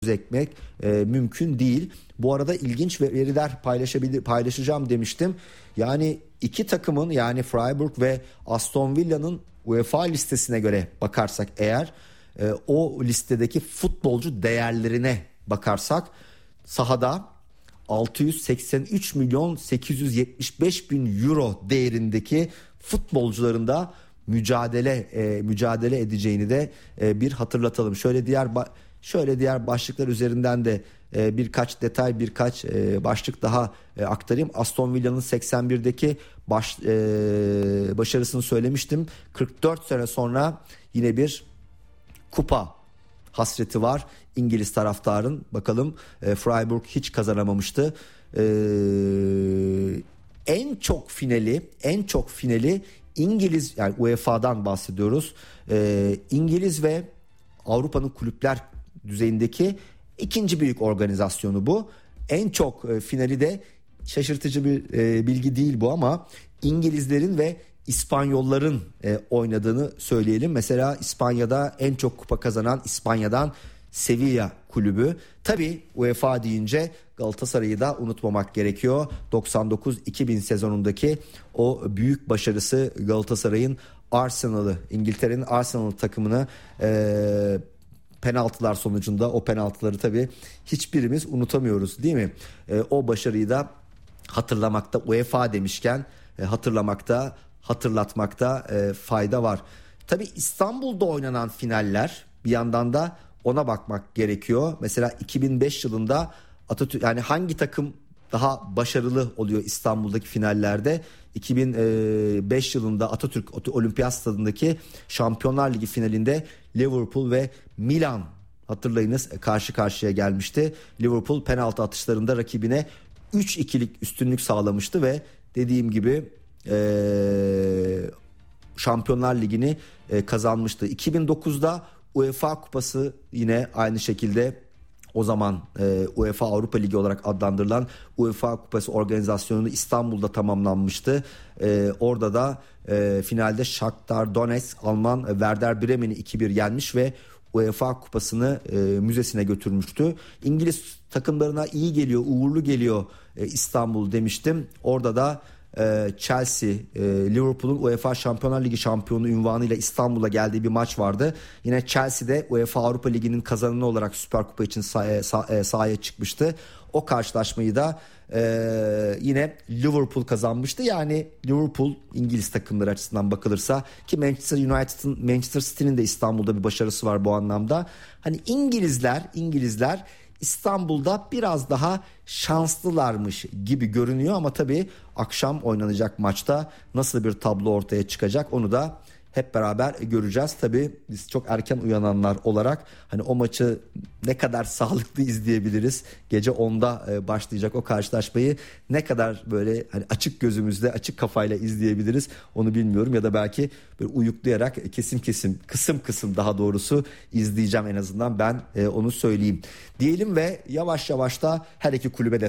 etmek mümkün değil. Bu arada ilginç veriler paylaşacağım demiştim. Yani iki takımın, yani Freiburg ve Aston Villa'nın UEFA listesine göre bakarsak eğer, o listedeki futbolcu değerlerine bakarsak sahada 683 milyon 875 bin euro değerindeki futbolcuların da mücadele edeceğini de bir hatırlatalım. Şöyle diğer başlıklar üzerinden de birkaç detay, birkaç başlık daha aktarayım. Aston Villa'nın 81'deki başarısını söylemiştim. 44 sene sonra yine bir kupa hasreti var İngiliz taraftarın. Bakalım, Freiburg hiç kazanamamıştı. En çok finali İngiliz, yani UEFA'dan bahsediyoruz. İngiliz ve Avrupa'nın kulüpler düzeyindeki ikinci büyük organizasyonu bu. En çok finali de, şaşırtıcı bir bilgi değil bu ama, İngilizlerin ve İspanyolların oynadığını söyleyelim. Mesela İspanya'da en çok kupa kazanan İspanya'dan Sevilla kulübü. Tabii UEFA deyince Galatasaray'ı da unutmamak gerekiyor. 99-2000 sezonundaki o büyük başarısı Galatasaray'ın Arsenal'ı, İngiltere'nin Arsenal takımını penaltılar sonucunda, o penaltıları tabii hiçbirimiz unutamıyoruz, değil mi? O başarıyı da hatırlamakta, UEFA demişken hatırlatmakta fayda var. Tabii İstanbul'da oynanan finaller, bir yandan da ona bakmak gerekiyor. Mesela 2005 yılında Atatürk, yani hangi takım daha başarılı oluyor İstanbul'daki finallerde? 2005 yılında Atatürk Olimpiyat Stadı'ndaki Şampiyonlar Ligi finalinde Liverpool ve Milan, hatırlayınız, karşı karşıya gelmişti. Liverpool penaltı atışlarında rakibine 3-2'lik üstünlük sağlamıştı ve dediğim gibi Şampiyonlar Ligi'ni kazanmıştı. 2009'da UEFA Kupası yine aynı şekilde, o zaman UEFA Avrupa Ligi olarak adlandırılan UEFA Kupası organizasyonu İstanbul'da tamamlanmıştı. Orada da finalde Shakhtar Donetsk Alman Werder Bremen'i 2-1 yenmiş ve UEFA Kupası'nı müzesine götürmüştü. İngiliz takımlarına iyi geliyor, uğurlu geliyor İstanbul demiştim. Orada da Chelsea, Liverpool'un UEFA Şampiyonlar Ligi şampiyonu unvanıyla İstanbul'a geldiği bir maç vardı. Yine Chelsea'de UEFA Avrupa Ligi'nin kazananı olarak Süper Kupa için sahaya çıkmıştı. O karşılaşmayı da yine Liverpool kazanmıştı. Yani Liverpool, İngiliz takımları açısından bakılırsa, ki Manchester City'nin de İstanbul'da bir başarısı var bu anlamda. Hani İngilizler İstanbul'da biraz daha şanslılarmış gibi görünüyor ama tabii akşam oynanacak maçta nasıl bir tablo ortaya çıkacak, onu da hep beraber göreceğiz. Tabii biz çok erken uyananlar olarak hani o maçı ne kadar sağlıklı izleyebiliriz? Gece 10'da başlayacak o karşılaşmayı ne kadar böyle hani açık gözümüzle, açık kafayla izleyebiliriz? Onu bilmiyorum, ya da belki böyle uyuklayarak kısım daha doğrusu izleyeceğim, en azından ben onu söyleyeyim. Diyelim ve yavaş yavaş da her iki kulübe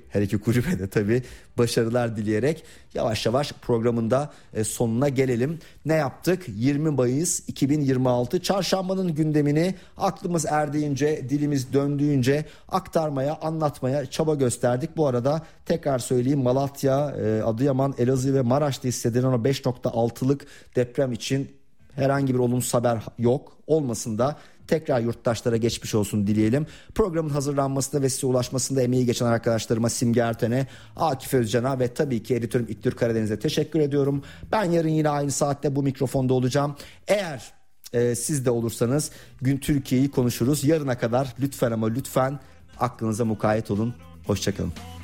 de tabii başarılar dileyerek yavaş yavaş programında sonuna gelelim. Ne yaptık? 20 Mayıs 2026 çarşambanın gündemini aklımız erdiğince, dilimiz döndüğünce aktarmaya, anlatmaya çaba gösterdik. Bu arada tekrar söyleyeyim, Malatya, Adıyaman, Elazığ ve Maraş'ta hissedilen o 5.6'lık deprem için herhangi bir olumsuz haber yok. Olmasın da tekrar yurttaşlara geçmiş olsun dileyelim. Programın hazırlanmasında ve size ulaşmasında emeği geçen arkadaşlarıma, Simge Erten'e, Akif Özcan'a ve tabii ki editörüm İlknur Karadeniz'e teşekkür ediyorum. Ben yarın yine aynı saatte bu mikrofonda olacağım. Eğer siz de olursanız Gün Türkiye'yi konuşuruz. Yarına kadar lütfen ama lütfen aklınıza mukayyet olun. Hoşçakalın.